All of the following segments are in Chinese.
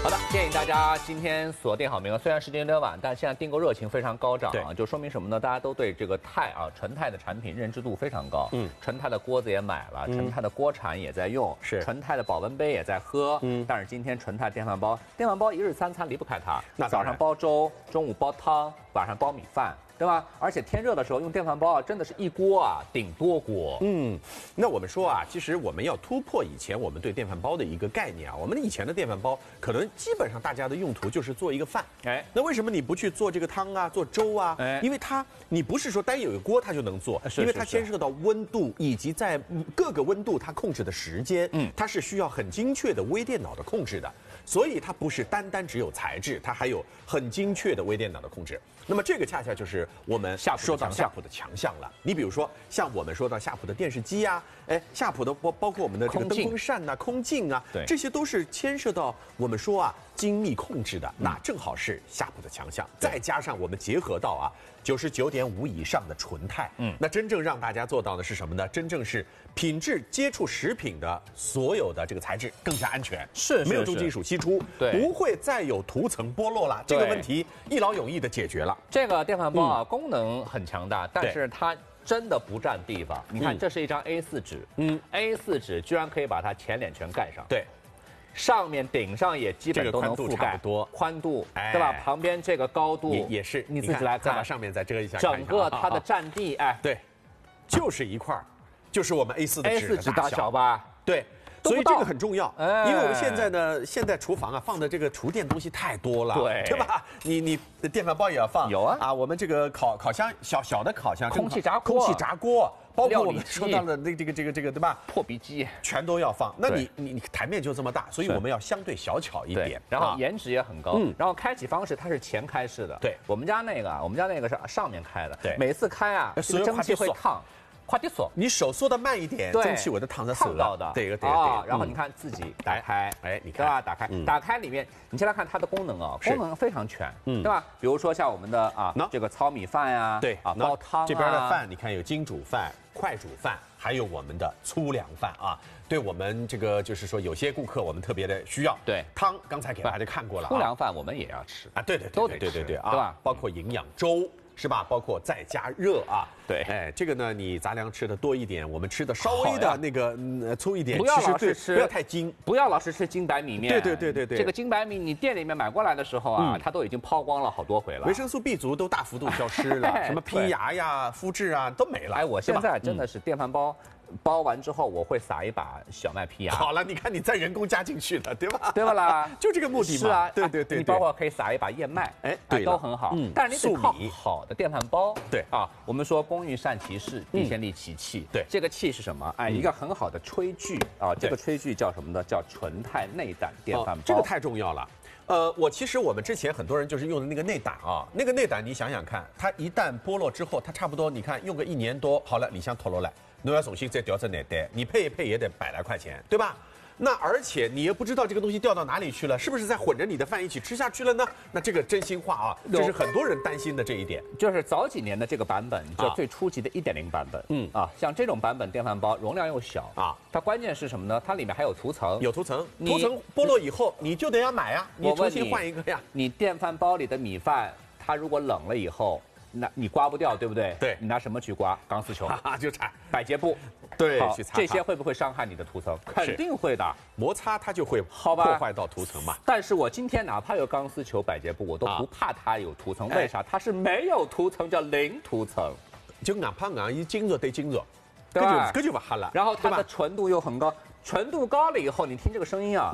好的，建议大家今天锁定好名额。虽然时间有点晚，但现在订购热情非常高涨啊，就说明什么呢？大家都对这个钛啊纯钛的产品认知度非常高。纯钛的锅子也买了，纯钛的锅铲也在用，是纯钛的保温杯也在喝。但是今天纯钛电饭煲一日三餐离不开它。那早上煲粥，中午煲汤，晚上煲米饭。 对吧？而且天热的时候用电饭煲啊，真的是一锅啊顶多锅。 那我们说啊，其实我们要突破以前我们对电饭煲的一个概念啊。我们以前的电饭煲可能基本上大家的用途就是做一个饭。那为什么你不去做这个汤啊，做粥啊？因为你不是说单有一个锅它就能做，因为它牵涉到温度以及在各个温度它控制的时间，它是需要很精确的微电脑的控制的。 所以它不是单只有材质，它还有很精确的微电脑的控制。那么这个恰恰就是我们说到夏普的强项了。你比如说，像我们说到夏普的电视机啊，夏普的包括我们的这个灯风扇呐、空净啊，这些都是牵涉到我们说啊精密控制的，那正好是夏普的强项。再加上我们结合到啊99.5以上的纯钛，那真正让大家做到的是什么呢？真正是品质接触食品的所有的这个材质更加安全，没有重金属析出，不会再有涂层剥落了。这个问题一劳永逸的解决了。 这个电饭煲啊，功能很强大，但是它真的不占地方。你看，这是一张 A4 纸，A4 纸居然可以把它前脸全盖上。对。 上面顶上也基本都能覆盖，宽度对吧？旁边这个高度也是， 你自己来看， 再把上面再遮一下， 整个它的占地， 对，就是一块，就是我们 A4 的纸大小吧？ 对。 所以这个很重要，因为我们现在呢，现在厨房啊放的这个厨电东西太多了，对吧？你的电饭煲也要放， 有啊， 我们这个烤箱小的烤箱， 空气炸锅，包括我们说到的这个对吧？ 破壁机全都要放。那你台面就这么大，所以我们要相对小巧一点， 然后颜值也很高，然后开启方式它是前开式的，对，我们家那个是上面开的，对，每次开啊，这个蒸汽会烫。 快点锁， 你手缩的慢一点，蒸汽我都烫到的。对。 然后你看自己打开，你看吧，打开里面，你先来看它的功能啊，功能非常全，对吧？比如说像我们的这个糙米饭呀，对煲汤这边的饭，你看有精煮饭、快煮饭，还有我们的粗粮饭啊。对我们这个就是说，有些顾客我们特别的需要。对，汤刚才给大家看过了， 粗粮饭我们也要吃啊，对，都得吃，对吧？包括营养粥。 是吧？包括再加热啊，对，这个呢，你杂粮吃的多一点，我们吃的稍微的那个粗一点， 不要老是吃， 不要太精， 不要老是吃精白米面。 对， 这个精白米你店里面买过来的时候啊，它都已经抛光了好多回了， 维生素 B 族都大幅度消失了，什么皮芽呀、肤质啊都没了。 我现在真的是电饭煲。 煲完之后，我会撒一把小麦皮芽。 好了，你看你再人工加进去了，对吧？ 对吧啦？ 就这个目的嘛。 是啊， 对。 你包括可以撒一把燕麦，都很好。但是你得靠好的电饭煲。对啊，我们说工欲善其事，必先利其器。对，这个器是什么？一个很好的炊具啊，这个炊具叫什么呢？叫纯钛内胆电饭煲。 这个太重要了。 其实我们之前很多人就是用的那个内胆啊，那个内胆你想想看，它一旦剥落之后，它差不多你看用个1年多，好了，你想脱落来，你要重新再调整内胆，你配一配也得100来块钱，对吧？那而且你也不知道这个东西掉到哪里去了，是不是在混着你的饭一起吃下去了呢？那这个真心话啊，这是很多人担心的这一点。 就是早几年的这个版本，就最初级的1.0版本，像这种版本电饭煲容量又小啊，它关键是什么呢？它里面还有涂层， 涂层剥落以后你就得要买啊，你重新换一个呀。 你电饭煲里的米饭，它如果冷了以后。 那你刮不掉，对不对？对，你拿什么去刮？钢丝球就擦百洁布， 对，去擦。 这些会不会伤害你的涂层？肯定会的， 摩擦它就会破坏到涂层嘛。 但是我今天哪怕有钢丝球、百洁布，我都不怕它有涂层，为啥？它是没有涂层，叫零涂层。 就哪怕一精热对精热， 对吧？ 这就不哈了。 然后它的纯度又很高，纯度高了以后，你听这个声音啊，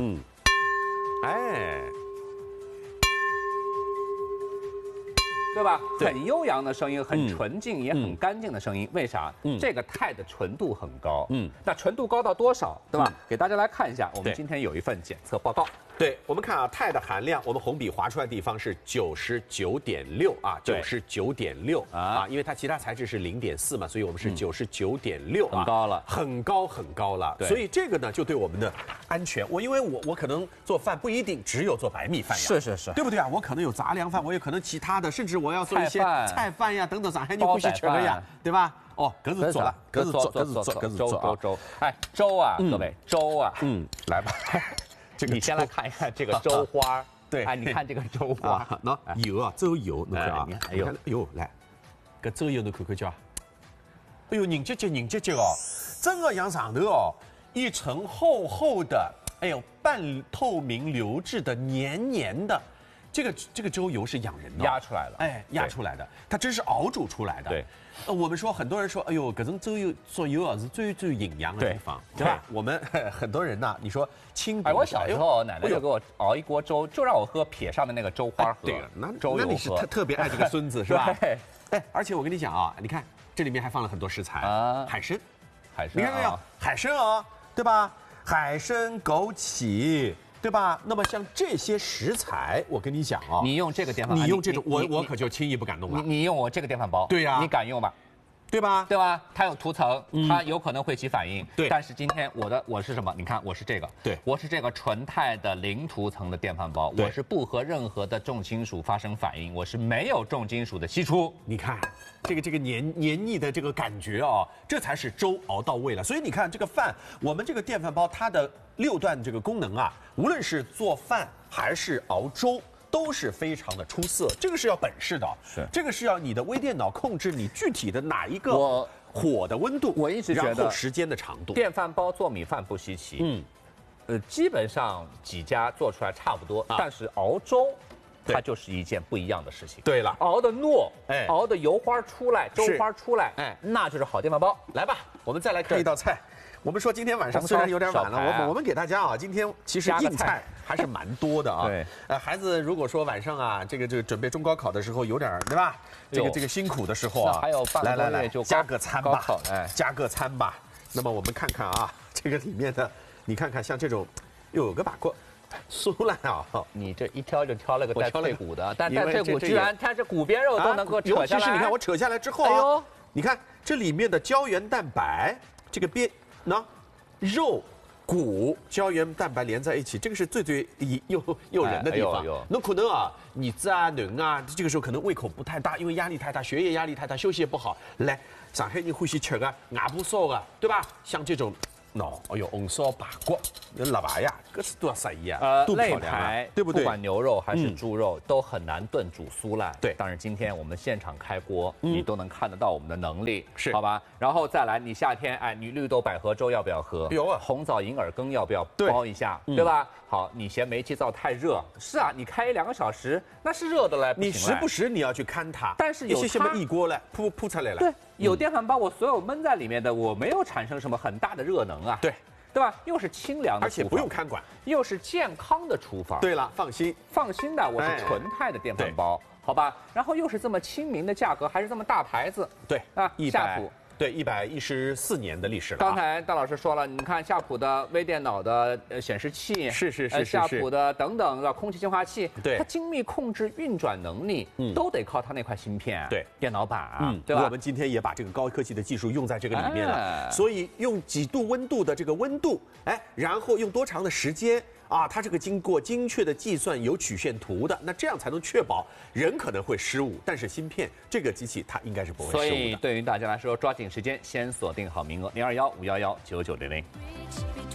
对吧？很悠扬的声音，很纯净，也很干净的声音。为啥？这个钛的纯度很高。那纯度高到多少？对吧？给大家来看一下，我们今天有一份检测报告。 对，我们看啊，钛的含量，我们红笔划出来的地方是99.6啊，99.6啊，因为它其他材质是0.4嘛，所以我们是99.6， 很高了， 很高了。所以这个呢，就对我们的安全，因为我可能做饭不一定只有做白米饭呀， 是， 对不对啊？我可能有杂粮饭，我有可能其他的，甚至我要做一些菜饭呀等等，上海你不是全个呀，对吧？哦，格子做了，格子做， 粥。哎，粥啊，各位，粥啊， 来吧。 你先来看一看这个周花。 对， 哎，你看这个周花， 那油啊，周油，你看啊， 哎呦，来，搿周油侬看看叫，哎呦，凝结结哦，真的像上头哦，一层厚厚的，哎呦，半透明流质的黏黏的，这个周油是养人的， 压出来了， 哎，压出来的，它真是熬煮出来的。 对， 我们说很多人说，哎呦，搿种周油做油啊是最营养的地方，对吧？我们很多人呐，你说清补， 我小时候奶奶就给我熬一锅粥，就让我喝撇上面那个粥花喝， 对，那粥油你是特别爱这个孙子是吧？ 对， 哎，而且我跟你讲啊，你看这里面还放了很多食材啊，海参，你看到没有？海参啊，对吧？海参、枸杞。对吧？那么像这些食材，我跟你讲啊， 你用这个电饭， 你用这种，我可就轻易不敢弄了。 你用我这个电饭煲， 对呀， 你敢用吗？ 对吧？ 对吧？它有涂层，它有可能会起反应。 对。 但是今天我是什么？你看我是这个， 对， 我是这个纯钛的零涂层的电饭煲，我是不和任何的重金属发生反应，我是没有重金属的析出。 你看这个黏腻的这个感觉啊，这才是粥熬到位了。所以你看这个饭，我们这个电饭煲它的6段这个功能啊，无论是做饭还是熬粥，都是非常的出色。这个是要本事的， 是这个是要你的微电脑控制你具体的哪一个火的温度， 我一直觉得然后时间的长度。 电饭煲做米饭不稀奇，基本上几家做出来差不多，但是熬粥。它就是一件不一样的事情。 对了， 熬的糯，熬的油花出来，粥花出来，那就是好电饭煲。 来吧，我们再来看一道菜。我们说今天晚上虽然有点晚了，我们给大家啊，今天其实硬菜还是蛮多的啊。 对， 孩子如果说晚上啊，这个准备中高考的时候有点对吧？这个辛苦的时候啊， 还有半个月就加个餐吧，加个餐吧。那么我们看看啊，这个里面的，你看看像这种，有个把过。酥烂啊！ 你这一挑就挑了个带脆骨的，但带脆骨居然它这骨边肉都能够扯下来。 尤其是你看我扯下来之后啊，你看这里面的胶原蛋白，这个肉、骨、胶原蛋白连在一起，这个是最诱人的地方。那可能啊，你能啊，这个时候可能胃口不太大，因为压力太大，学业压力太大，休息也不好。来，上海人欢喜吃个鸭脯烧的，对吧？像这种。哎呦，红烧排骨，那腊排呀，这是多适意啊！ 肋排， 对不对？ 不管牛肉还是猪肉，都很难炖煮酥烂。 对， 当然今天我们现场开锅，你都能看得到我们的能力， 是好吧？然后再来，你夏天你绿豆百合粥要不要喝？ 有啊。 红枣银耳羹要不要煲一下？对吧？好，你嫌煤气灶太热，是啊，你开1-2个小时，那是热的嘞。 你时不时你要去看它， 但是有些一锅来扑出来了。 对，有电饭煲，我所有焖在里面的，我没有产生什么很大的热能啊。 对。 对吧？又是清凉的， 而且不用看管， 又是健康的厨房。 对了，放心的，我是纯钛的电饭煲，好吧？然后又是这么亲民的价格，还是这么大牌子。 对啊，夏普。 对，114年的历史了。 刚才大老师说了，你看夏普的微电脑的显示器， 是夏普的等等的空气净化器， 对， 它精密控制运转能力，都得靠它那块芯片， 对， 电脑板啊，对吧？ 我们今天也把这个高科技的技术用在这个里面了，所以用几度温度的这个温度，然后用多长的时间。它这个经过精确的计算，有曲线图的，那这样才能确保人可能会失误，但是芯片这个机器它应该是不会失误的。 所以对于大家来说，抓紧时间，先锁定好名额，021-511-9900。